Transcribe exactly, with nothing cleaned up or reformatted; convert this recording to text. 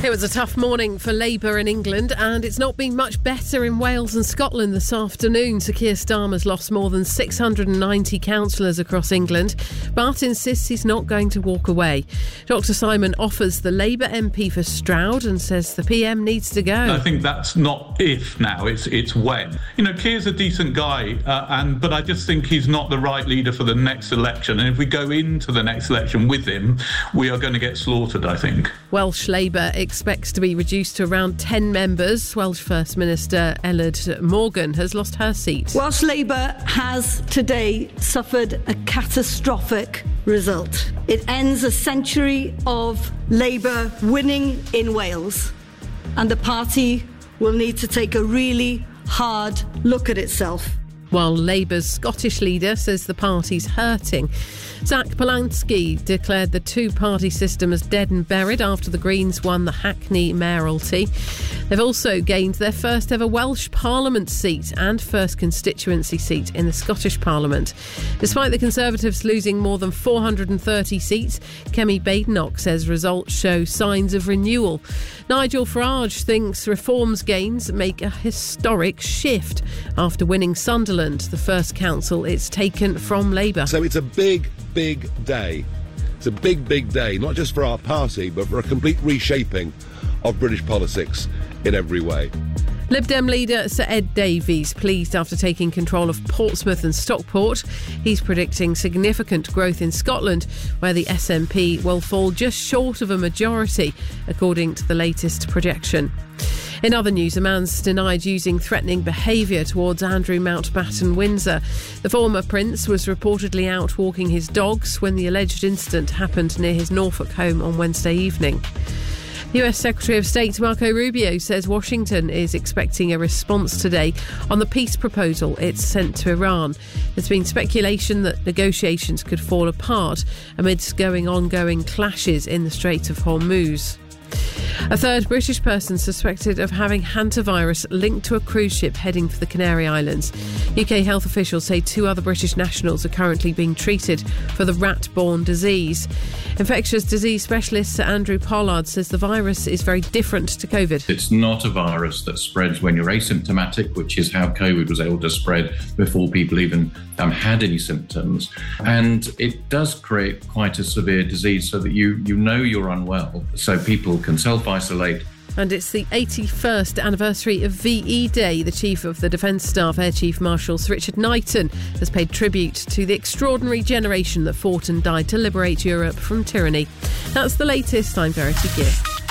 It was a tough morning for Labour in England, and it's not been much better in Wales and Scotland this afternoon. Sir Keir Starmer's lost more than six hundred ninety councillors across England, but insists he's not going to walk away. Doctor Simon offers the Labour M P for Stroud and says the P M needs to go. I think that's not if now, it's it's when. You know, Keir's a decent guy, uh, and but I just think he's not the right leader for the next election. And if we go into the next election with him, we are going to get slaughtered, I think. Welsh Labour expects to be reduced to around ten members. Welsh First Minister Elard Morgan has lost her seat. Welsh Labour has today suffered a catastrophic result. It ends a century of Labour winning in Wales, and the party will need to take a really hard look at itself. While Labour's Scottish leader says the party's hurting. Zach Polanski declared the two-party system as dead and buried after the Greens won the Hackney mayoralty. They've also gained their first ever Welsh Parliament seat and first constituency seat in the Scottish Parliament. Despite the Conservatives losing more than four hundred thirty seats, Kemi Badenoch says results show signs of renewal. Nigel Farage thinks reforms gains make a historic shift after winning Sunderland, the first council it's taken from Labour. So it's a big, big day. It's a big, big day, not just for our party, but for a complete reshaping of British politics in every way. Lib Dem leader Sir Ed Davies pleased after taking control of Portsmouth and Stockport. He's predicting significant growth in Scotland, where the S N P will fall just short of a majority, according to the latest projection. In other news, a man's denied using threatening behaviour towards Andrew Mountbatten Windsor. The former prince was reportedly out walking his dogs when the alleged incident happened near his Norfolk home on Wednesday evening. U S Secretary of State Marco Rubio says Washington is expecting a response today on the peace proposal it's sent to Iran. There's been speculation that negotiations could fall apart amidst going ongoing clashes in the Strait of Hormuz. A third British person suspected of having hantavirus linked to a cruise ship heading for the Canary Islands. U K health officials say two other British nationals are currently being treated for the rat-borne disease. Infectious disease specialist Sir Andrew Pollard says the virus is very different to COVID. It's not a virus that spreads when you're asymptomatic, which is how COVID was able to spread before people even um, had any symptoms. And it does create quite a severe disease so that you, you know you're unwell, so people can self-isolate. And it's the eighty-first anniversary of V E Day. The Chief of the Defence Staff, Air Chief Marshal Sir Richard Knighton, has paid tribute to the extraordinary generation that fought and died to liberate Europe from tyranny. That's the latest. I'm Verity Gibb.